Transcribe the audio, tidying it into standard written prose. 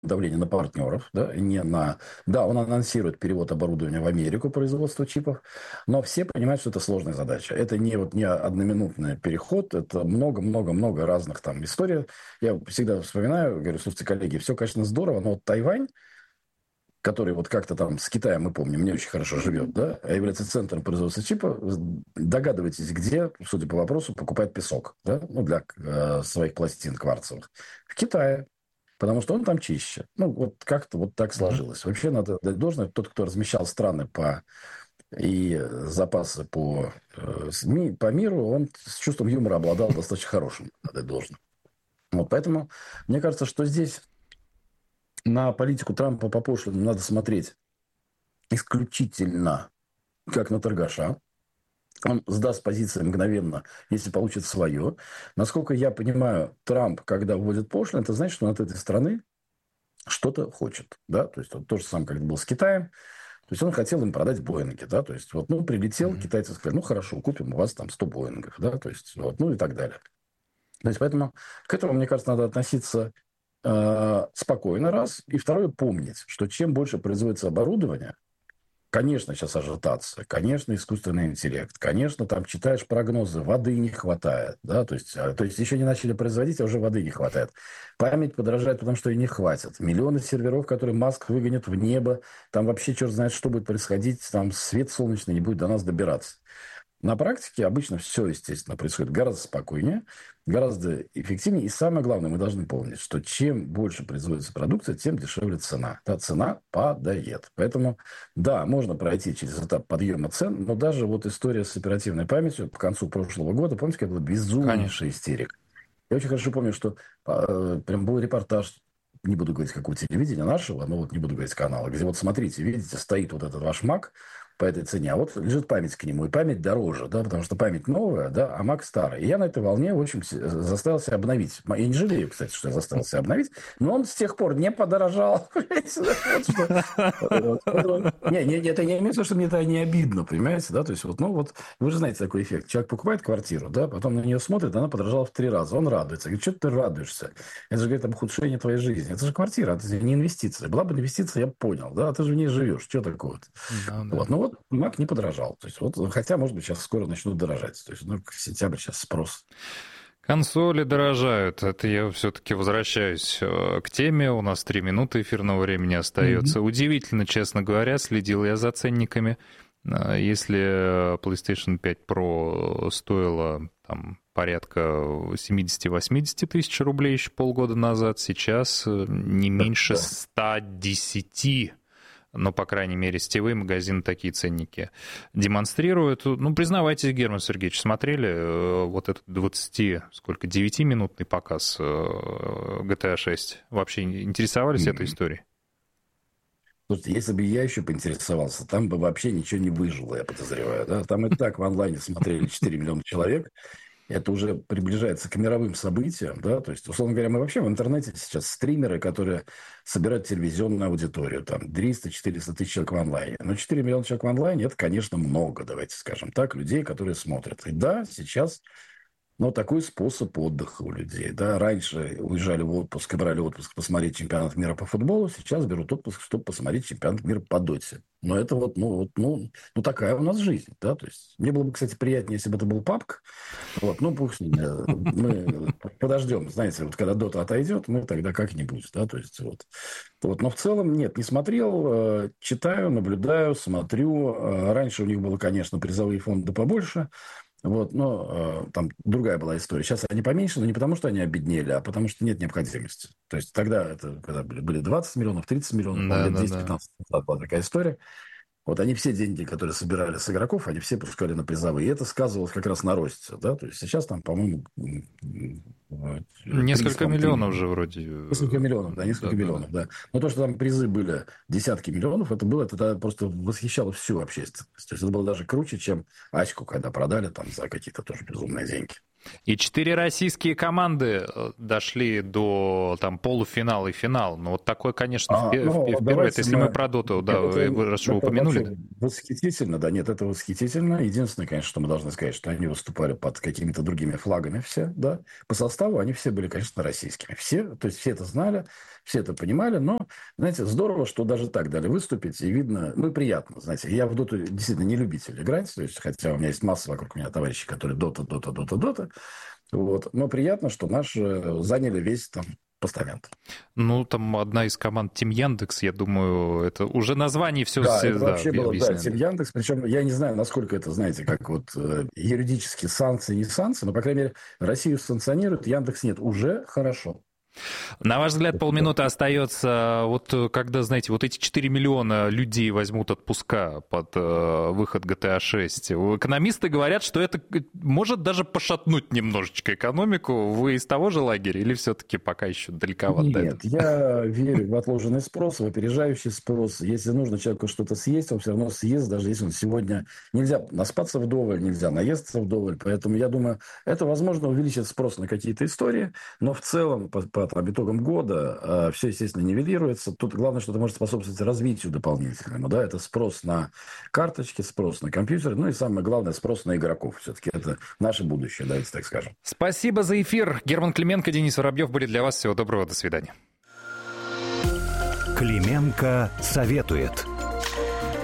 давление на партнеров, да, не на... Да, он анонсирует перевод оборудования в Америку, производство чипов, но все понимают, что это сложная задача. Это не одноминутный переход, это много-много-много разных там историй. Я всегда вспоминаю, говорю, слушайте, коллеги, все, конечно, здорово, но вот Тайвань, который вот как-то там с Китаем, мы помним, не очень хорошо живет, да, а является центром производства чипа, догадываетесь, где, судя по вопросу, покупает песок, да, ну, для своих пластин кварцевых? В Китае. Потому что он там чище. Ну, вот как-то вот так Мгм. сложилось. Вообще надо дать должное. Тот, кто размещал страны и запасы по миру, он с чувством юмора обладал достаточно хорошим, надо дать должное. Вот, поэтому мне кажется, что здесь на политику Трампа по пошлинам надо смотреть исключительно как на торгаша. Он сдаст позиции мгновенно, если получит свое. Насколько я понимаю, Трамп, когда вводит пошлины, это значит, что он от этой страны что-то хочет, да, то есть вот то же самое, как было с Китаем, то есть он хотел им продать Боинги, да, то есть вот, ну, прилетел, Мгм. китайцы сказали, ну, хорошо, купим у вас там 100 Боингов, да, то есть вот, ну, и так далее. То есть поэтому к этому, мне кажется, надо относиться спокойно, раз, и второе, помнить, что чем больше производится оборудование, конечно, сейчас ажитация, конечно, искусственный интеллект, конечно, там читаешь прогнозы, воды не хватает, да, то есть еще не начали производить, а уже воды не хватает. Память подорожает, потому что и не хватит. Миллионы серверов, которые Маск выгонит в небо, там вообще черт знает, что будет происходить, там свет солнечный не будет до нас добираться. На практике обычно все, естественно, происходит гораздо спокойнее, гораздо эффективнее. И самое главное, мы должны помнить, что чем больше производится продукция, тем дешевле цена. Да, цена падает. Поэтому, да, можно пройти через этап подъема цен, но даже вот история с оперативной памятью к концу прошлого года, помните, какая была безумнейшая Конечно. истерика. Я очень хорошо помню, что прям был репортаж, не буду говорить, какого телевидения нашего, но вот не буду говорить канала, где вот смотрите, видите, стоит вот этот ваш Mac по этой цене, а вот лежит память к нему, и память дороже, да, потому что память новая, да, а Mac старый. И я на этой волне, в общем, заставил себя обновить. Я не жалею, кстати, что я заставил себя обновить, но он с тех пор не подорожал. Вот что. Это не имеется, что мне это не обидно, понимаете, да, то есть вот, ну вот, вы же знаете такой эффект. Человек покупает квартиру, да, потом на нее смотрит, она подорожала в 3 раза. Он радуется. Говорит, что ты радуешься? Это же, говорит, об ухудшении твоей жизни. Это же квартира, это же не инвестиция. Была бы инвестиция, я бы понял, да, а ты же в ней живешь. Что такое-то? Да, Вот, да. ну вот, Мак не подорожал. То есть, вот, хотя, может быть, сейчас скоро начнут дорожать. То есть, ну, сентябрь сейчас спрос. Консоли дорожают. Это я все-таки возвращаюсь к теме. У нас 3 минуты эфирного времени Мгм. остается. Удивительно, честно говоря, следил я за ценниками. Если PlayStation 5 Pro стоила там порядка 70-80 тысяч рублей еще полгода назад, сейчас не меньше Да. 110. Но, по крайней мере, сетевые магазины такие ценники демонстрируют. Ну, признавайтесь, Герман Сергеевич, смотрели вот этот 9-минутный показ GTA 6? Вообще интересовались этой Мгм. историей? Слушайте, если бы я еще поинтересовался, там бы вообще ничего не выжило, я подозреваю. Да? Там и так в онлайне смотрели 4 миллиона человек. Это уже приближается к мировым событиям, да, то есть, условно говоря, мы вообще в интернете сейчас стримеры, которые собирают телевизионную аудиторию, там, 300-400 тысяч человек в онлайне. Но 4 миллиона человек в онлайне – это, конечно, много, давайте скажем так, людей, которые смотрят. И да, сейчас но такой способ отдыха у людей. Да? Раньше уезжали в отпуск и брали отпуск посмотреть чемпионат мира по футболу, сейчас берут отпуск, чтобы посмотреть чемпионат мира по доте. Но это ну, такая у нас жизнь. Да? То есть, мне было бы, кстати, приятнее, если бы это был папк. Вот, ну, пусть с ним, мы подождем, знаете, вот когда дота отойдет, мы тогда как-нибудь, да, то есть вот. Вот. Но в целом нет, не смотрел, читаю, наблюдаю, смотрю. Раньше у них было, конечно, призовые фонды побольше, вот, но там другая была история. Сейчас они поменьше, но не потому, что они обеднели, а потому, что нет необходимости. То есть тогда, когда были 20 миллионов, 30 миллионов, по-моему, лет Да-да-да. 10-15 назад была такая история. Вот они все деньги, которые собирали с игроков, они все пускали на призовые. И это сказывалось как раз на росте. Да? То есть сейчас там, по-моему, приз, Несколько по-моему, 3 миллионов миллиона. же вроде. Несколько миллионов, да, несколько Да-да-да. миллионов, да. Но то, что там призы были десятки миллионов, это просто восхищало всю общественность. То есть это было даже круче, чем Аську, когда продали там за какие-то тоже безумные деньги. И 4 российские команды дошли до там полуфинала и финала. Ну, вот такое, конечно, Ну, впервые. Это давайте если мы мы... про доту, да, Нет, вы раз что это упомянули, вообще да? восхитительно, да, нет, это восхитительно. Единственное, конечно, что мы должны сказать, что они выступали под какими-то другими флагами все, да. По составу они все были, конечно, российскими. Все, то есть все это знали, все это понимали, но, знаете, здорово, что даже так дали выступить, и видно, ну и приятно, знаете, я в доту действительно не любитель играть, то есть, хотя у меня есть масса вокруг меня товарищей, которые дота, вот, но приятно, что наши заняли весь там постамент. Ну, там одна из команд Team Яндекс, я думаю, это уже название все Да, это вообще было, да, объясняет. Team Яндекс, причем я не знаю, насколько это, знаете, как вот юридически санкции, не санкции, но, по крайней мере, Россию санкционирует, Яндекс нет, уже хорошо. На ваш взгляд, полминуты остается, вот когда, знаете, вот эти 4 миллиона людей возьмут отпуска под выход GTA 6. Экономисты говорят, что это может даже пошатнуть немножечко экономику. Вы из того же лагеря или все-таки пока еще далековато? Нет, я верю в отложенный спрос, в опережающий спрос. Если нужно человеку что-то съесть, он все равно съест, даже если он сегодня... Нельзя наспаться вдоволь, нельзя наесться вдоволь. Поэтому я думаю, это, возможно, увеличит спрос на какие-то истории, но в целом по итогам года все, естественно, нивелируется. Тут главное, что это может способствовать развитию дополнительному. Да? Это спрос на карточки, спрос на компьютеры, ну и самое главное, спрос на игроков. Все-таки это наше будущее, давайте так скажем. Спасибо за эфир. Герман Клименко, Денис Воробьев были для вас. Всего доброго, до свидания. Клименко советует.